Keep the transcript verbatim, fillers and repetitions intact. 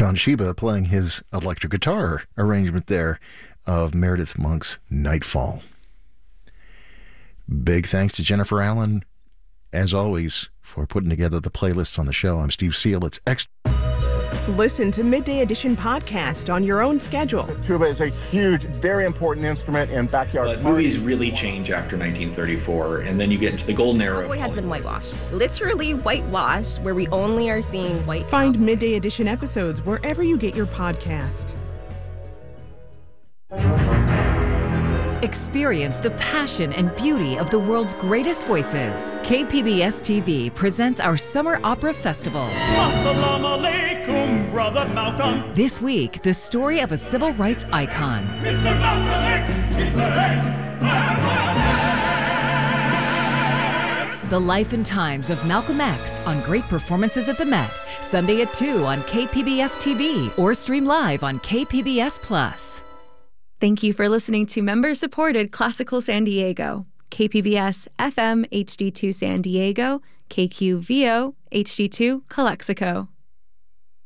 Sean Sheba playing his electric guitar arrangement there of Meredith Monk's Nightfall. Big thanks to Jennifer Allen, as always, for putting together the playlists on the show. I'm Steve Seal. It's X. Listen to Midday Edition podcast on your own schedule. The tuba is a huge, very important instrument in backyard But parties. movies really change after nineteen thirty-four, and then you get into the golden era. Cowboy has been whitewashed. Literally whitewashed, where we only are seeing white. Find Midday Edition episodes wherever you get your podcast. Experience the passion and beauty of the world's greatest voices. K P B S T V presents our Summer Opera Festival. Assalamu alaikum, Brother Malcolm. This week, the story of a civil rights icon. Mister Malcolm X, Mister X, Malcolm X. The life and times of Malcolm X on Great Performances at the Met. Sunday at two on K P B S T V or stream live on K P B S Plus. Thank you for listening to member-supported Classical San Diego, K P B S F M H D two San Diego, K Q V O H D two Calexico.